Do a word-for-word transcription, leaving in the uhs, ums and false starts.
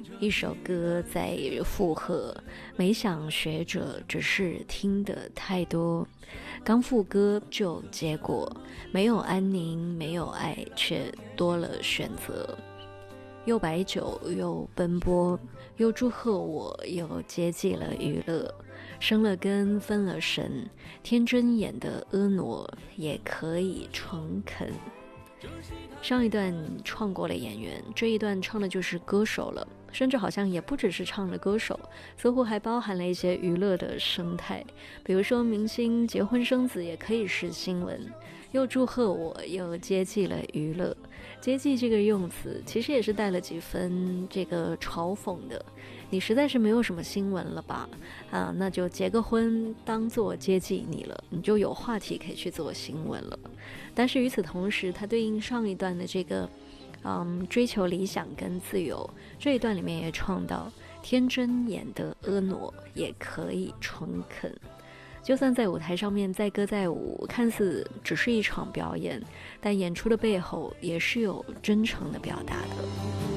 一首歌在附和，没想学者只是听得太多。刚副歌就结果，没有安宁，没有爱，却多了选择。又白酒，又奔波，又祝贺我，又接济了娱乐。生了根，分了神，天真演的婀娜，也可以诚恳。上一段唱过了演员，这一段唱的就是歌手了，甚至好像也不只是唱的歌手，似乎还包含了一些娱乐的生态。比如说明星结婚生子也可以是新闻，又祝贺我，又接济了娱乐。接济这个用词其实也是带了几分这个嘲讽的，你实在是没有什么新闻了吧，啊，那就结个婚当做接济你了，你就有话题可以去做新闻了。但是与此同时，它对应上一段的这个嗯，追求理想跟自由，这一段里面也唱到天真演的婀娜，也可以诚恳。就算在舞台上面载歌载舞，看似只是一场表演，但演出的背后也是有真诚的表达的。